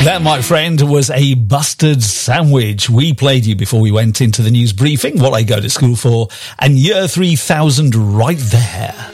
That, my friend, was a Bustard Sandwich. We played you before we went into the news briefing, what I go to school for, and Year 3000 right there.